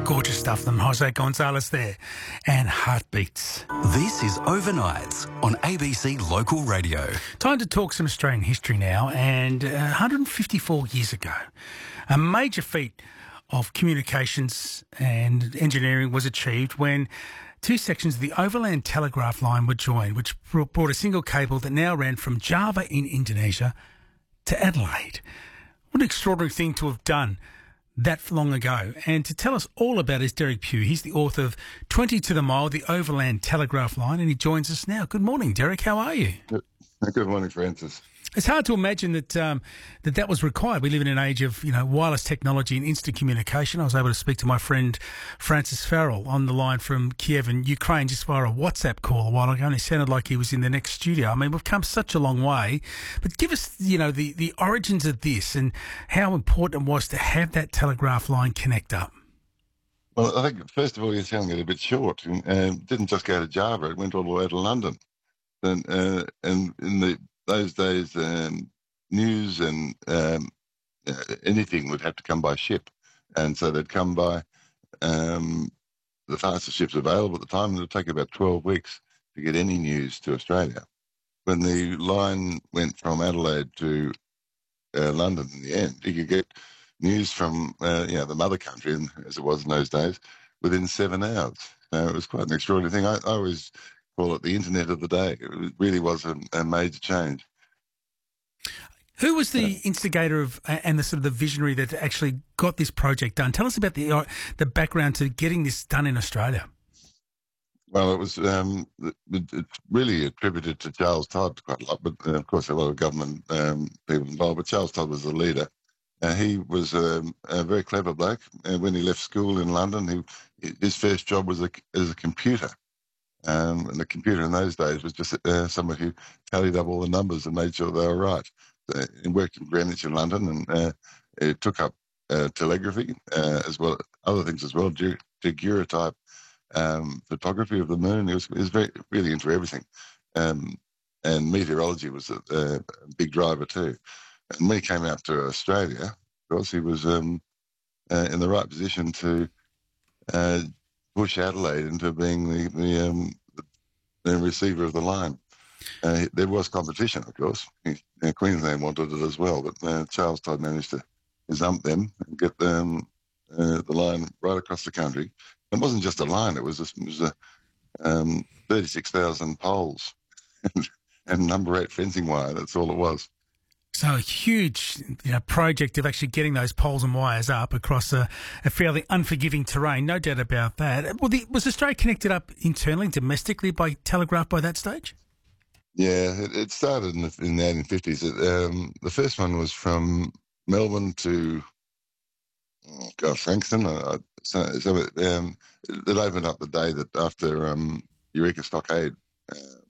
Gorgeous stuff from Jose Gonzalez there. And Heartbeats. This is Overnights on ABC Local Radio. Time to talk some Australian history now. And 154 years ago, a major feat of communications and engineering was achieved when two sections of the Overland Telegraph Line were joined, which brought a single cable that now ran from Java in Indonesia to Adelaide. What an extraordinary thing to have done that long ago. And to tell us all about it is Derek Pugh. He's the author of 20 to the Mile, the Overland Telegraph Line, and he joins us now. Good morning, Derek. How are you? Good morning, Francis. It's hard to imagine that that was required. We live in an age of wireless technology and instant communication. I was able to speak to my friend Francis Farrell on the line from Kiev in Ukraine just via a WhatsApp call a while ago, and he sounded like he was in the next studio. I mean, we've come such a long way. But give us, the origins of this and how important it was to have that telegraph line connect up. Well, I think, first of all, you're selling it a bit short. It didn't just go to Java. It went all the way to London. And in those days, news and anything would have to come by ship. And so they'd come by the fastest ships available at the time. It would take about 12 weeks to get any news to Australia. When the line went from Adelaide to London in the end, you could get news from the mother country, as it was in those days, within 7 hours. It was quite an extraordinary thing. I always call it the internet of the day. It really was a major change. Who was the instigator of and the sort of the visionary that actually got this project done? Tell us about the background to getting this done in Australia. Well, it was it's really attributed to Charles Todd quite a lot, but of course a lot of government people involved. But Charles Todd was the leader. He was a very clever bloke. When he left school in London, his first job was as a computer. And the computer in those days was just somebody who tallied up all the numbers and made sure they were right. He worked in Greenwich in London, and it took up telegraphy as well, other things as well, daguerreotype photography of the moon. He was really into everything. And meteorology was a big driver too. And when he came out to Australia, of course, he was in the right position to push Adelaide into being the receiver of the line. There was competition, of course. Queensland wanted it as well, but Charles Todd managed to gazump them and get the line right across the country. It wasn't just a line; it was 36,000 poles and number 8 fencing wire. That's all it was. So a huge project of actually getting those poles and wires up across a fairly unforgiving terrain, no doubt about that. Well, was Australia connected up internally, domestically by telegraph by that stage? Yeah, it started in the 1850s. The first one was from Melbourne to Frankston. It opened up the day that after Eureka Stockade